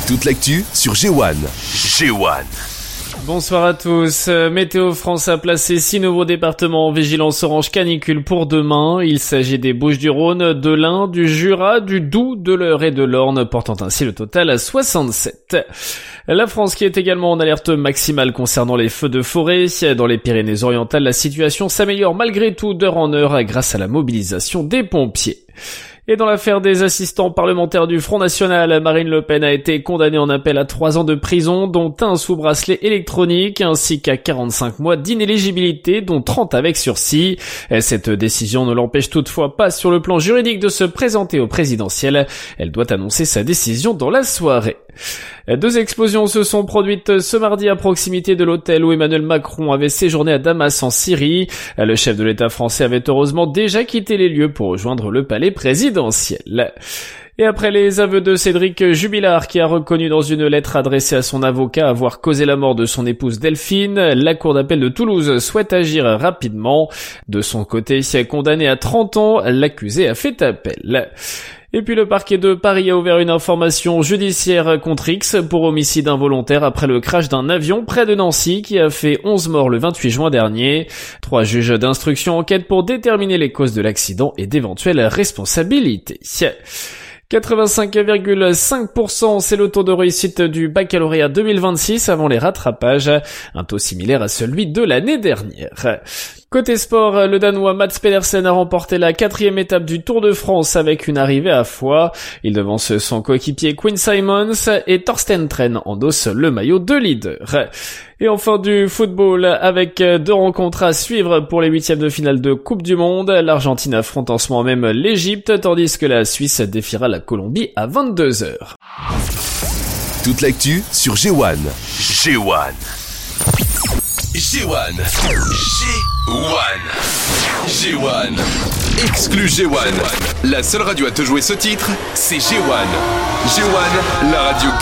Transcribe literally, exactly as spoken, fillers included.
Toute l'actu sur G un. G un. Bonsoir à tous. Météo France a placé six nouveaux départements en vigilance orange canicule pour demain. Il s'agit des Bouches-du-Rhône, de l'Ain, du Jura, du Doubs, de l'Eure et de l'Orne, portant ainsi le total à soixante-sept. La France qui est également en alerte maximale concernant les feux de forêt. Dans les Pyrénées-Orientales, la situation s'améliore malgré tout d'heure en heure grâce à la mobilisation des pompiers. Et dans l'affaire des assistants parlementaires du Front National, Marine Le Pen a été condamnée en appel à trois ans de prison, dont un sous bracelet électronique, ainsi qu'à quarante-cinq mois d'inéligibilité, dont trente avec sursis. Cette décision ne l'empêche toutefois pas sur le plan juridique de se présenter au présidentiel. Elle doit annoncer sa décision dans la soirée. Deux explosions se sont produites ce mardi à proximité de l'hôtel où Emmanuel Macron avait séjourné à Damas en Syrie. Le chef de l'État français avait heureusement déjà quitté les lieux pour rejoindre le palais présidentiel. Et après les aveux de Cédric Jubilard, qui a reconnu dans une lettre adressée à son avocat avoir causé la mort de son épouse Delphine, la cour d'appel de Toulouse souhaite agir rapidement. De son côté, condamné à trente ans, l'accusé a fait appel. Et puis le parquet de Paris a ouvert une information judiciaire contre X pour homicide involontaire après le crash d'un avion près de Nancy qui a fait onze morts le vingt-huit juin dernier. Trois juges d'instruction enquêtent pour déterminer les causes de l'accident et d'éventuelles responsabilités. quatre-vingt-cinq virgule cinq pour cent, c'est le taux de réussite du baccalauréat deux mille vingt-six avant les rattrapages, un taux similaire à celui de l'année dernière. Côté sport, le Danois Mats Pedersen a remporté la quatrième étape du Tour de France avec une arrivée à Foix. Il devance son coéquipier Quinn Simmons et Thorsten Tren endosse le maillot de leader. Et enfin du football avec deux rencontres à suivre pour les huitièmes de finale de Coupe du Monde. L'Argentine affronte en ce moment même l'Égypte tandis que la Suisse défiera la Colombie à vingt-deux heures. Toute l'actu sur G un. G un. G un. G un. G un. Exclu G un. La seule radio à te jouer ce titre, c'est G un. G un, la radio